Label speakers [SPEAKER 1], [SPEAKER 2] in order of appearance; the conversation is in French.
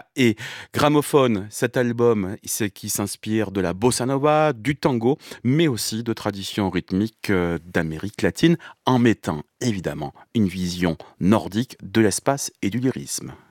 [SPEAKER 1] et Gramophone, cet album, c'est qui s'inspire de la bossa nova, du tango, mais aussi de traditions rythmiques d'Amérique latine, en mettant évidemment une vision nordique de l'espace et du lyrisme.